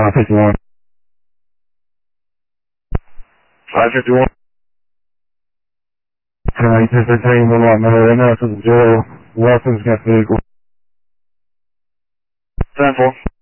551. 551. 10 13, 1 right now, 5 5 vehicle. 10-4.